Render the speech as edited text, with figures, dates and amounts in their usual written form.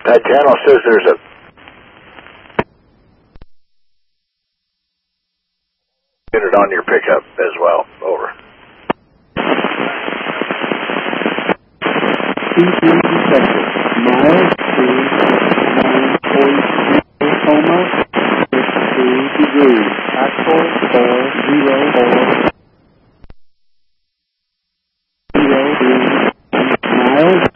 That channel says there's a unit on your pickup as well. Over. C3 detected. Miles to 9.3 Oklahoma, 62 degrees. Actual 404. 03 miles.